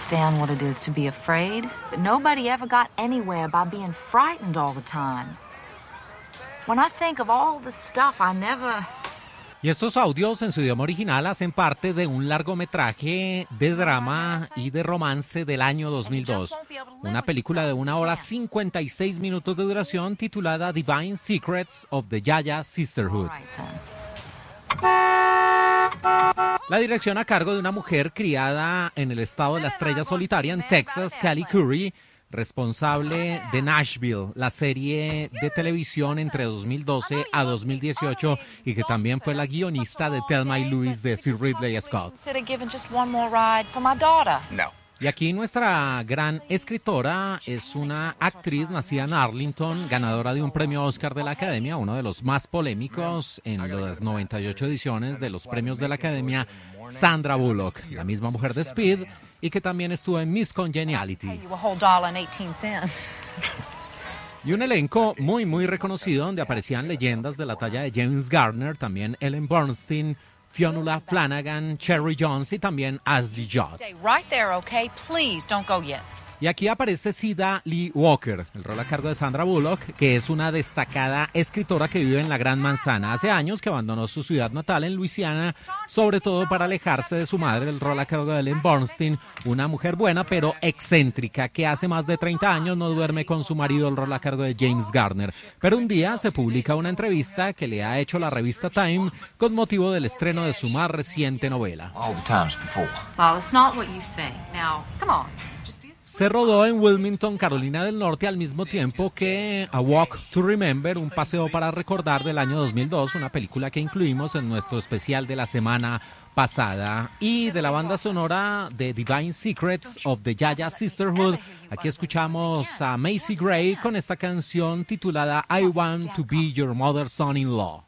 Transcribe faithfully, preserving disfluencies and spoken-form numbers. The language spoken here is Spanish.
understand what it is to be afraid, but nobody ever got anywhere by being frightened all the time. When I think of all the stuff I never... Y estos audios en su idioma original hacen parte de un largometraje de drama y de romance del año dos mil dos. Una película de una hora cincuenta y seis minutos de duración titulada Divine Secrets of the Yaya Sisterhood. La dirección a cargo de una mujer criada en el estado de la Estrella Solitaria en Texas, Callie Curry, responsable de Nashville, la serie de televisión entre dos mil doce a dos mil dieciocho y que también fue la guionista de Thelma y Louise de Sir Ridley Scott. No. Y aquí nuestra gran escritora es una actriz nacida en Arlington, ganadora de un premio Oscar de la Academia, uno de los más polémicos en las noventa y ocho ediciones de los premios de la Academia, Sandra Bullock, la misma mujer de Speed, y que también estuvo en Miss Congeniality. Y un elenco muy, muy reconocido donde aparecían leyendas de la talla de James Garner, también Ellen Bernstein, Fionnuala Flanagan, Cherry Jones y también Ashley Judd. Y aquí aparece Cida Lee Walker, el rol a cargo de Sandra Bullock, que es una destacada escritora que vive en la Gran Manzana. Hace años que abandonó su ciudad natal en Luisiana, sobre todo para alejarse de su madre, el rol a cargo de Ellen Bernstein, una mujer buena pero excéntrica, que hace más de treinta años no duerme con su marido, el rol a cargo de James Garner. Pero un día se publica una entrevista que le ha hecho la revista Time con motivo del estreno de su más reciente novela. Se rodó en Wilmington, Carolina del Norte, al mismo tiempo que A Walk to Remember, un paseo para recordar del año dos mil dos, una película que incluimos en nuestro especial de la semana pasada. Y de la banda sonora de Divine Secrets of the Yaya Sisterhood, aquí escuchamos a Macy Gray con esta canción titulada I Want to Be Your Mother's Son-in-Law.